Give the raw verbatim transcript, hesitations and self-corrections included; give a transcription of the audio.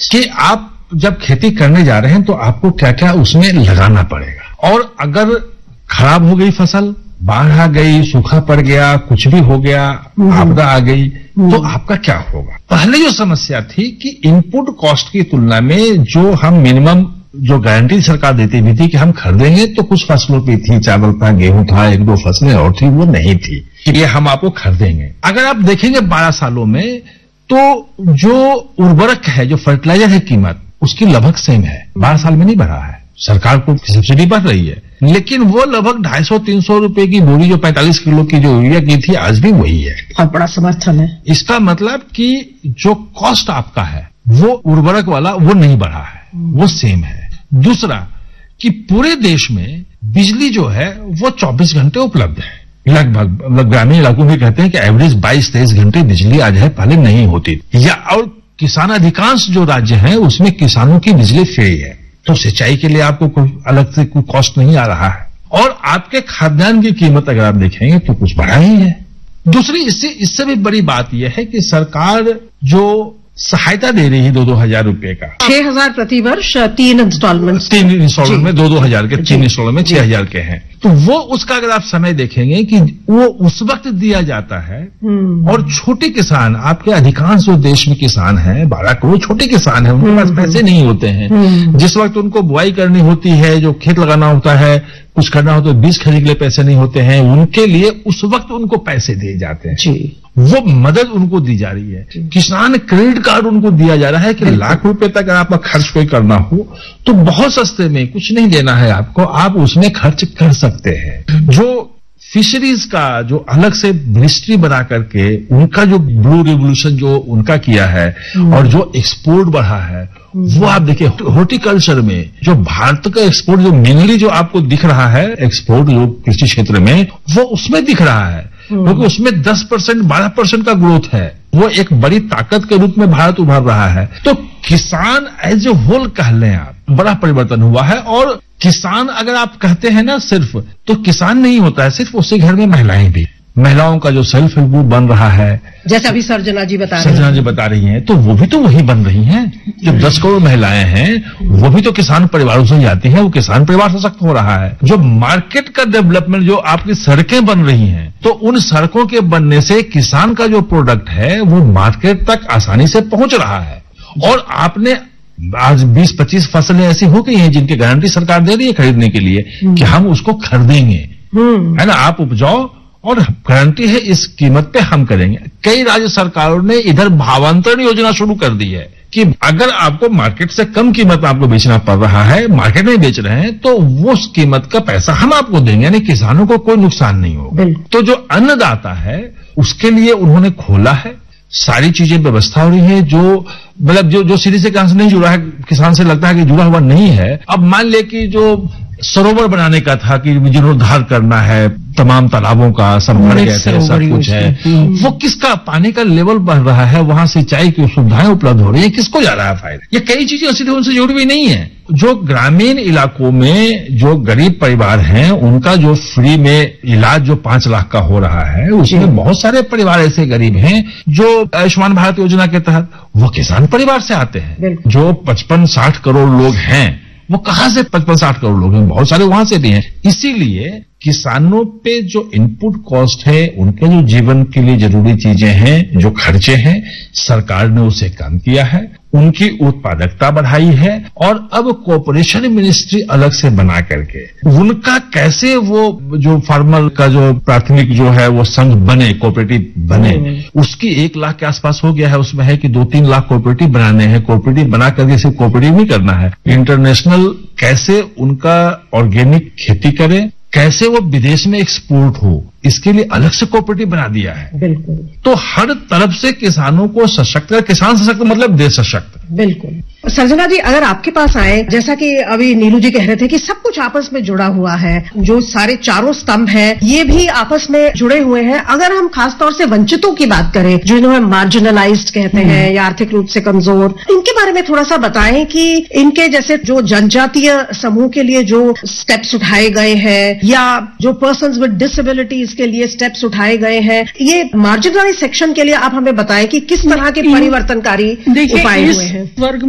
कि आप जब खेती करने जा रहे हैं तो आपको क्या क्या उसमें लगाना पड़ेगा, और अगर खराब हो गई फसल, बाढ़ आ गई, सूखा पड़ गया, कुछ भी हो गया, आपदा आ गई, तो आपका क्या होगा। पहले जो समस्या थी कि इनपुट कॉस्ट की तुलना में जो हम मिनिमम जो गारंटी सरकार देती भी थी कि हम खरीदेंगे, तो कुछ फसलों की थी, चावल था, गेहूं था, एक दो फसलें और थी, वो नहीं थी कि ये हम आपको खरीदेंगे। अगर आप देखेंगे बारह सालों में, तो जो उर्वरक है, जो फर्टिलाइजर है कीमत, उसकी लगभग सेम है, बारह साल में नहीं बढ़ा है। सरकार को सब्सिडी बढ़ रही है, लेकिन वो लगभग ढाई सौ तीन सौ रुपए की बोरी जो पैंतालीस किलो की जो यूरिया की थी, आज भी वही है। बहुत बड़ा समर्थन है। इसका मतलब कि जो कॉस्ट आपका है वो उर्वरक वाला वो नहीं बढ़ा है, वो सेम है। दूसरा कि पूरे देश में बिजली जो है वो चौबीस घंटे उपलब्ध है लगभग, मतलब ग्रामीण इलाकों में कहते हैं कि एवरेज बाईस तेईस घंटे बिजली आज है, पहले नहीं होती। या और किसान अधिकांश जो राज्य हैं उसमें किसानों की बिजली फ्री है, तो सिंचाई के लिए आपको कोई अलग से कोई कॉस्ट नहीं आ रहा है। और आपके खाद्यान्न की कीमत अगर आप देखेंगे तो कुछ बढ़ा ही है। दूसरी इससे इससे भी बड़ी बात यह है कि सरकार जो सहायता दे रही है दो दो हजार रुपए का, छह हजार प्रति वर्ष, तीन इंस्टॉलमेंट तीन इंस्टॉलमेंट में दो दो हजार के, तीन इंस्टॉलमेंट में छह हजार के हैं, तो वो उसका अगर आप समय देखेंगे कि वो उस वक्त दिया जाता है। और छोटे किसान, आपके अधिकांश जो देश में किसान हैं, बारह करोड़ छोटे किसान हैं, उनके पास पैसे नहीं होते हैं। जिस वक्त उनको बुआई करनी होती है, जो खेत लगाना होता है, कुछ करना हो तो बीज खरीदने के लिए पैसे नहीं होते हैं, उनके लिए उस वक्त उनको पैसे दिए जाते हैं जी। वो मदद उनको दी जा रही है। किसान क्रेडिट कार्ड उनको दिया जा रहा है कि लाख रुपए तक अगर आपका खर्च कोई करना हो तो बहुत सस्ते में, कुछ नहीं देना है आपको, आप उसमें खर्च कर सकते हैं। जो फिशरीज का जो अलग से मिनिस्ट्री बना करके उनका जो ब्लू रिवोल्यूशन जो उनका किया है और जो एक्सपोर्ट बढ़ा है, वो आप देखिए हॉर्टिकल्चर में जो भारत का एक्सपोर्ट जो मेनली जो आपको दिख रहा है, एक्सपोर्ट जो कृषि क्षेत्र में, वो उसमें दिख रहा है, क्योंकि उसमें दस परसेंट बारह परसेंट का ग्रोथ है। वो एक बड़ी ताकत के रूप में भारत उभर रहा है। तो किसान एज ए होल कह लें आप, बड़ा परिवर्तन हुआ है। और किसान अगर आप कहते हैं ना सिर्फ, तो किसान नहीं होता है सिर्फ, उसके घर में महिलाएं भी, महिलाओं का जो सेल्फ हेल्प ग्रुप बन रहा है, जैसे अभी सर्जना जी बता रही हैं, सर्जना जी बता रही हैं, तो वो भी तो वही बन रही हैं। जो दस करोड़ महिलाएं हैं वो भी तो किसान परिवारों से जाती हैं, वो किसान परिवार सशक्त हो रहा है। जो मार्केट का डेवलपमेंट, जो आपकी सड़कें बन रही हैं, तो उन सड़कों के बनने से किसान का जो प्रोडक्ट है वो मार्केट तक आसानी से पहुंच रहा है। और आपने आज बीस पच्चीस फसलें ऐसी हो गई हैं जिनकी गारंटी सरकार दे रही है खरीदने के लिए कि हम उसको खरीदेंगे, है ना, आप उपजाओ और गारंटी है इस कीमत पे हम करेंगे। कई राज्य सरकारों ने इधर भावांतरण योजना शुरू कर दी है कि अगर आपको मार्केट से कम कीमत में आपको बेचना पड़ रहा है, मार्केट में बेच रहे हैं, तो वो उस कीमत का पैसा हम आपको देंगे, यानी किसानों को कोई नुकसान नहीं होगा। तो जो अन्नदाता है उसके लिए उन्होंने खोला है, सारी चीजें व्यवस्था हो रही है। जो मतलब जो जो सीधे से किसान से नहीं जुड़ा है, किसान से लगता है कि जुड़ा हुआ नहीं है। अब मान ले कि जो सरोवर बनाने का था कि जीर्णोद्धार करना है, तमाम तालाबों का सब भर गए थे, सब कुछ है, वो किसका, पानी का लेवल बढ़ रहा है, वहां सिंचाई की सुविधाएं उपलब्ध हो रही है, किसको जा रहा है फायदा। ये कई चीजें सीधे उनसे जुड़ी हुई नहीं है। जो ग्रामीण इलाकों में जो गरीब परिवार हैं उनका जो फ्री में इलाज जो पांच लाख का हो रहा है, उसमें बहुत सारे परिवार ऐसे गरीब हैं जो आयुष्मान भारत योजना के तहत वो किसान परिवार से आते हैं। जो पचपन साठ करोड़ लोग हैं वो कहां से पचपन साठ करोड़ लोग हैं, बहुत सारे वहां से भी हैं। इसीलिए किसानों पे जो इनपुट कॉस्ट है, उनके जो जीवन के लिए जरूरी चीजें हैं, जो खर्चे हैं, सरकार ने उसे कम किया है, उनकी उत्पादकता बढ़ाई है। और अब कॉर्पोरेशन मिनिस्ट्री अलग से बना करके उनका कैसे वो जो फार्मर का जो प्राथमिक जो है वो संघ बने, कोऑपरेटिव बने, उसकी एक लाख के आसपास हो गया है। उसमें है कि दो तीन लाख कोऑपरेटिव बनाने हैं। कोऑपरेटिव बना करके सिर्फ कोऑपरेटिव नहीं करना है, इंटरनेशनल कैसे उनका ऑर्गेनिक खेती करे, कैसे वो विदेश में एक्सपोर्ट हो, इसके लिए अलग से कोऑपरेटिव बना दिया है। बिल्कुल। तो हर तरफ से किसानों को सशक्त, किसान सशक्त मतलब देश सशक्त। बिल्कुल। सर्जना जी, अगर आपके पास आए, जैसा कि अभी नीलू जी कह रहे थे कि सब कुछ आपस में जुड़ा हुआ है, जो सारे चारों स्तंभ हैं ये भी आपस में जुड़े हुए हैं। अगर हम खासतौर से वंचितों की बात करें, जो इन्हें मार्जिनलाइज्ड कहते हैं या आर्थिक रूप से कमजोर, इनके बारे में थोड़ा सा बताएं कि इनके जैसे जो जनजातीय समूह के लिए जो स्टेप्स उठाए गए हैं या जो पर्सन्स विद डिसेबिलिटीज के लिए स्टेप्स उठाए गए हैं, ये मार्जिनलाइज्ड सेक्शन के लिए आप हमें बताएं कि किस तरह के परिवर्तनकारी उपाय हुए हैं।